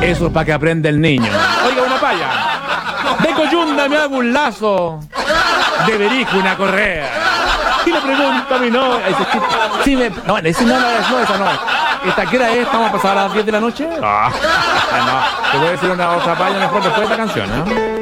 Eso es para que aprenda el niño. Oiga, una paya. De coyunda me hago un lazo. De berijo una correa. Y le pregunto a mi novia. Sí, no, esa no. ¿Esta qué hora es? ¿Estamos a pasar a las 10 de la noche? No. Te voy a decir una otra paya mejor después de esta canción, ¿no?